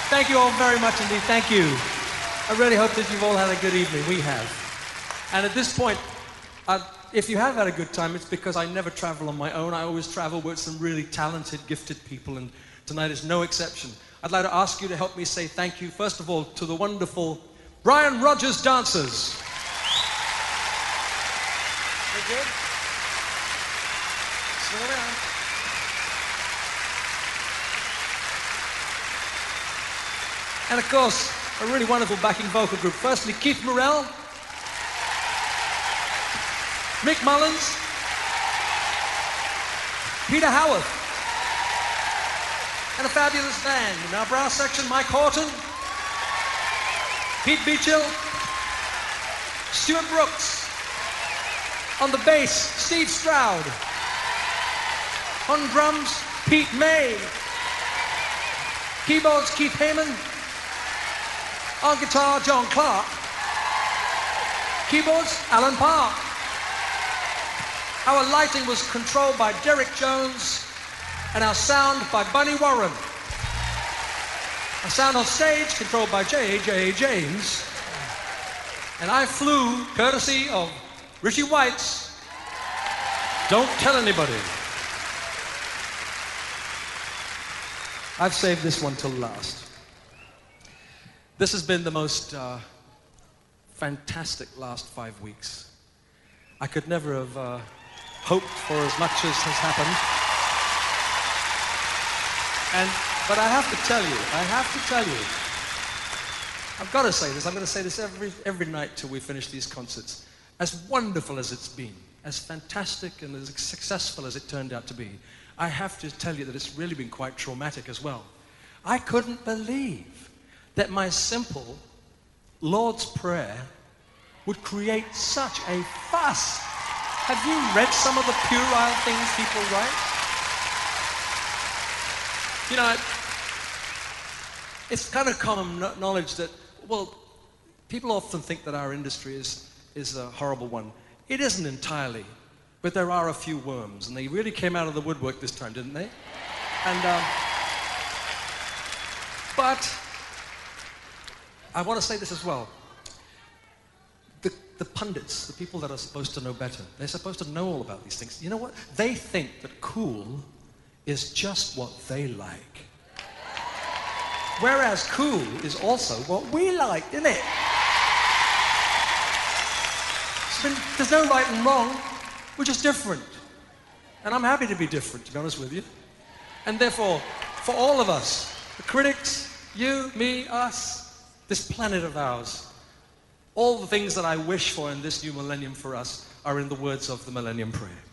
Thank you all very much indeed. Thank you. I really hope that you've all had a good evening. We have. And at this point, if you have had a good time, it's because I never travel on my own. I always travel with some really talented, gifted people, and tonight is no exception. I'd like to ask you to help me say thank you, first of all, to the wonderful Brian Rogers Dancers. They're good? Swing around. And of course, a really wonderful backing vocal group. Firstly, Keith Morrell, Mick Mullins, Peter Howarth, and a fabulous band. In our brass section, Mike Horton, Pete Beachill, Stuart Brooks. On the bass, Steve Stroud. On drums, Pete May. Keyboards, Keith Heyman. On guitar, John Clark. Keyboards, Alan Park. Our lighting was controlled by Derek Jones, and our sound by Bunny Warren. Our sound on stage controlled by J.J. James. And I flew, courtesy of Richie White's Don't Tell Anybody. I've saved this one till last. This has been the most fantastic last 5 weeks. I could never have hoped for as much as has happened. But I have to tell you, I've got to say this, I'm going to say this every night till we finish these concerts. As wonderful as it's been, as fantastic and as successful as it turned out to be, I have to tell you that it's really been quite traumatic as well. I couldn't believe that my simple Lord's Prayer would create such a fuss. Have you read some of the puerile things people write? You know, it's kind of common knowledge that, well, people often think that our industry is a horrible one. It isn't entirely, but there are a few worms, and they really came out of the woodwork this time, didn't they? And, but I want to say this as well. The pundits, the people that are supposed to know better, they're supposed to know all about these things. You know what? They think that cool is just what they like. Whereas cool is also what we like, isn't it? There's no right and wrong. We're just different. And I'm happy to be different, to be honest with you. And therefore, for all of us, the critics, you, me, us, this planet of ours, all the things that I wish for in this new millennium for us are in the words of the Millennium Prayer.